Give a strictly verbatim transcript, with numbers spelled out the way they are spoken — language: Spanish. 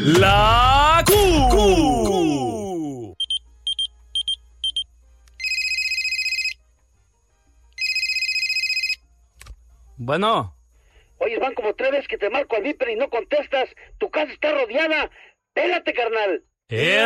La Q. Q. Bueno. Oye, van como tres veces que te marco al Viper y no contestas. Tu casa está rodeada. Pélate, carnal. ¡Eh!